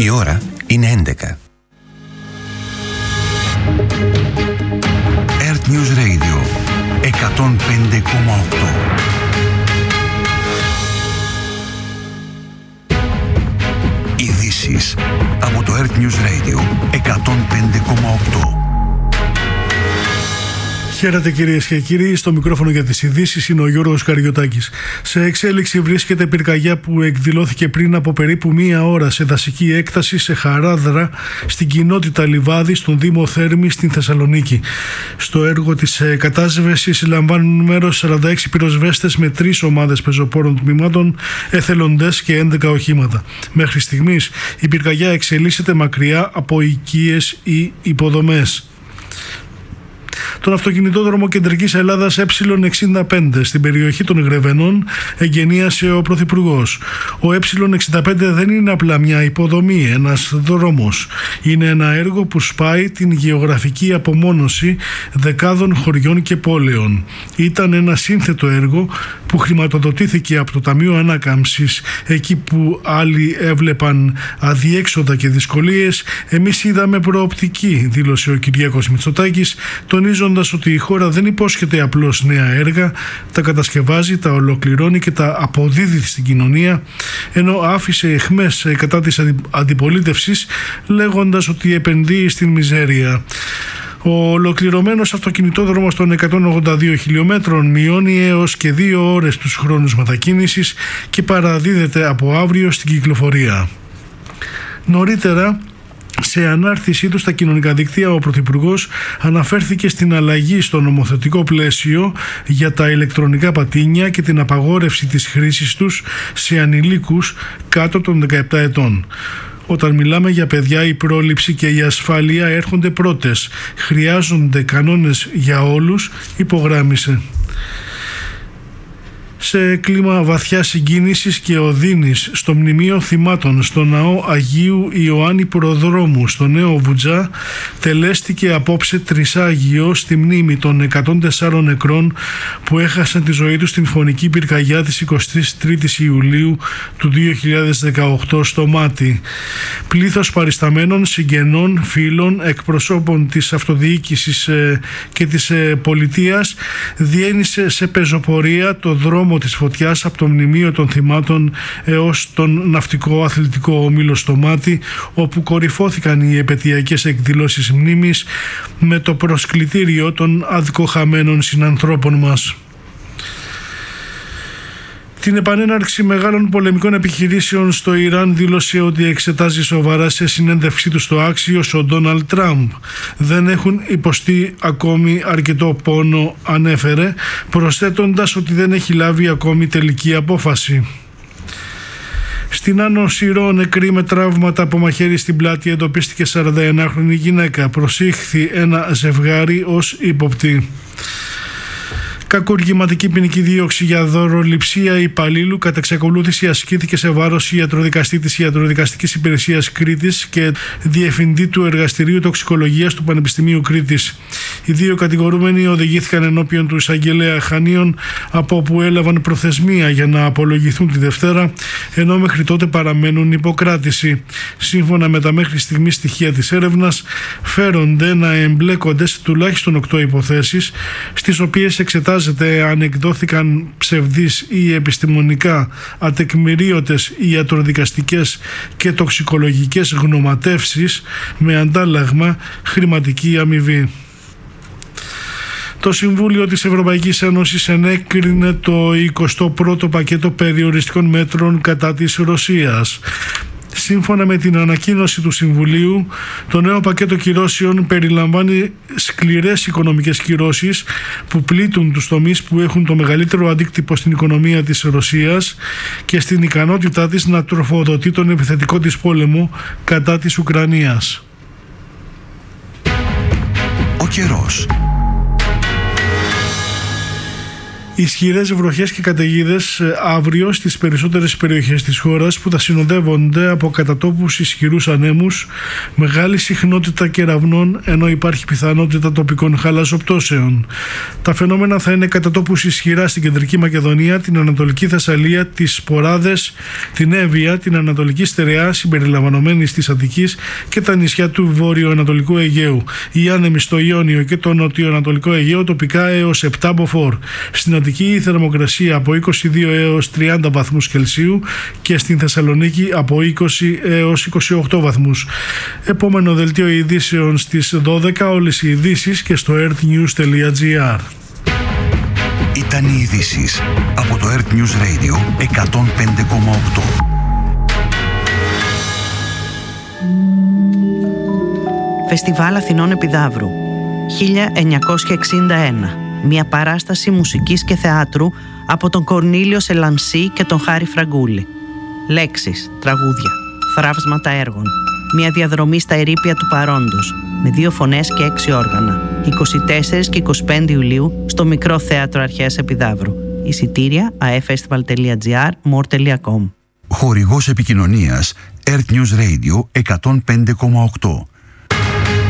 Η ώρα είναι 11. Earth News Radio 105,8. Ειδήσεις από το Earth News Radio 105,8. Χαίρετε κυρίες και κύριοι, στο μικρόφωνο για τις ειδήσεις είναι ο Γιώργος Καριωτάκης. Σε εξέλιξη βρίσκεται πυρκαγιά που εκδηλώθηκε πριν από περίπου μία ώρα σε δασική έκταση σε Χαράδρα, στην κοινότητα Λιβάδη, στον Δήμο Θέρμη, στην Θεσσαλονίκη. Στο έργο της κατάσβεσης λαμβάνουν μέρος 46 πυροσβέστες με 3 ομάδες πεζοπόρων τμήματων, εθελοντές και 11 οχήματα. Μέχρι στιγμής η πυρκαγιά εξελίσσεται μακριά από οικίες ή υποδομές. Τον αυτοκινητόδρομο Κεντρικής Ελλάδας Ε65 στην περιοχή των Γρεβενών εγγενίασε ο Πρωθυπουργός. Ο Ε65 δεν είναι απλά μια υποδομή, ένας δρόμος. Είναι ένα έργο που σπάει την γεωγραφική απομόνωση δεκάδων χωριών και πόλεων. Ήταν ένα σύνθετο έργο που χρηματοδοτήθηκε από το Ταμείο Ανάκαμψης. Εκεί που άλλοι έβλεπαν αδιέξοδα και δυσκολίες, εμείς είδαμε προοπτική, δήλωσε ο Κυριάκος Μητσοτάκης, τονίζοντας ότι η χώρα δεν υπόσχεται απλώς νέα έργα, τα κατασκευάζει, τα ολοκληρώνει και τα αποδίδει στην κοινωνία, ενώ άφησε αιχμές κατά της αντιπολίτευσης, λέγοντας ότι επενδύει στην μιζέρια. Ο ολοκληρωμένος αυτοκινητόδρομος των 182 χιλιόμετρων μειώνει έως και 2 ώρες τους χρόνους μετακίνησης και παραδίδεται από αύριο στην κυκλοφορία. Νωρίτερα, σε ανάρτησή του στα κοινωνικά δίκτυα, ο Πρωθυπουργός αναφέρθηκε στην αλλαγή στο νομοθετικό πλαίσιο για τα ηλεκτρονικά πατίνια και την απαγόρευση της χρήσης τους σε ανηλίκους κάτω των 17 ετών. Όταν μιλάμε για παιδιά, η πρόληψη και η ασφάλεια έρχονται πρώτες. Χρειάζονται κανόνες για όλους, υπογράμμισε. Σε κλίμα βαθιά συγκίνησης και οδύνης, στο μνημείο θυμάτων στο ναό Αγίου Ιωάννη Προδρόμου στο Νέο Βουτζά τελέστηκε απόψε τρισάγιο στη μνήμη των 104 νεκρών που έχασαν τη ζωή τους στην φωνική πυρκαγιά της 23ης Ιουλίου του 2018 στο Μάτι. Πλήθος παρισταμένων, συγγενών, φίλων, εκπροσώπων της αυτοδιοίκησης και της πολιτείας διένυσε σε πεζοπορία το δρόμο της φωτιάς από το μνημείο των θυμάτων έως τον ναυτικό αθλητικό όμιλο στο Μάτι, όπου κορυφώθηκαν οι επαιτειακές εκδηλώσεις μνήμης με το προσκλητήριο των αδικοχαμένων συνανθρώπων μας. Την επανέναρξη μεγάλων πολεμικών επιχειρήσεων στο Ιράν δήλωσε ότι εξετάζει σοβαρά σε συνέντευξή του στο Άξιος ο Ντόναλντ Τραμπ. Δεν έχουν υποστεί ακόμη αρκετό πόνο, ανέφερε, προσθέτοντας ότι δεν έχει λάβει ακόμη τελική απόφαση. Στην Άνω Συρό, νεκρή με τραύματα από μαχαίρι στην πλάτη, εντοπίστηκε 41χρονη γυναίκα. Προσήχθη ένα ζευγάρι ως ύποπτη. Κακουργηματική ποινική δίωξη για δωροληψία υπαλλήλου κατά εξακολούθηση ασκήθηκε σε βάρος ιατροδικαστή της Ιατροδικαστικής Υπηρεσίας Κρήτης και διευθυντή του Εργαστηρίου Τοξικολογίας του Πανεπιστημίου Κρήτης. Οι δύο κατηγορούμενοι οδηγήθηκαν ενώπιον του εισαγγελέα Χανίων, από όπου έλαβαν προθεσμία για να απολογηθούν τη Δευτέρα, ενώ μέχρι τότε παραμένουν υποκράτηση. Σύμφωνα με τα μέχρι στιγμή στοιχεία της έρευνας, φέρονται να εμπλέκονται σε τουλάχιστον 8 υποθέσεις, στις οποίες εξετάζονται αν εκδόθηκαν ψευδείς ή επιστημονικά ατεκμηρίωτες ιατροδικαστικές και τοξικολογικές γνωματεύσεις με αντάλλαγμα χρηματική αμοιβή. Το Συμβούλιο της Ευρωπαϊκής Ένωσης ενέκρινε το 21ο πακέτο περιοριστικών μέτρων κατά της Ρωσίας. Σύμφωνα με την ανακοίνωση του Συμβουλίου, το νέο πακέτο κυρώσεων περιλαμβάνει σκληρές οικονομικές κυρώσεις που πλήττουν τους τομείς που έχουν το μεγαλύτερο αντίκτυπο στην οικονομία της Ρωσίας και στην ικανότητά της να τροφοδοτεί τον επιθετικό της πόλεμο κατά της Ουκρανίας. Ο καιρός. Ισχυρές βροχές και καταιγίδες αύριο στις περισσότερες περιοχές της χώρας, που θα συνοδεύονται από κατά τόπους ισχυρούς ανέμους, μεγάλη συχνότητα κεραυνών, ενώ υπάρχει πιθανότητα τοπικών χαλαζοπτώσεων. Τα φαινόμενα θα είναι κατά τόπους ισχυρά στην Κεντρική Μακεδονία, την Ανατολική Θεσσαλία, τις Ποράδες, την Εύβοια, την Ανατολική Στερεά συμπεριλαμβανομένης της Αττικής και τα νησιά του βορειοανατολικού Αιγαίου. Οι άνεμοι στο Ιόνιο και το νοτιοανατολικό Αιγαίο τοπικά έως 7 μποφόρ. Στην Αττική η θερμοκρασία από 22 έως 30 βαθμούς Κελσίου και στην Θεσσαλονίκη από 20 έως 28 βαθμούς. Επόμενο δελτίο ειδήσεων στις 12, όλες οι ειδήσεις και στο earthnews.gr. Ήταν οι ειδήσεις από το Earth News Radio 105,8. Φεστιβάλ Αθηνών Επιδαύρου 1961. Μια παράσταση μουσικής και θεάτρου από τον Κορνήλιο Σελαμσί και τον Χάρη Φραγκούλη. Λέξεις, τραγούδια, θραύσματα έργων. Μια διαδρομή στα ερείπια του παρόντος, με 2 φωνές και 6 όργανα. 24 και 25 Ιουλίου στο Μικρό Θέατρο Αρχαίας Επιδαύρου. Εισιτήρια aefestival.gr, more.com. Χορηγός επικοινωνίας Earth News Radio 105,8.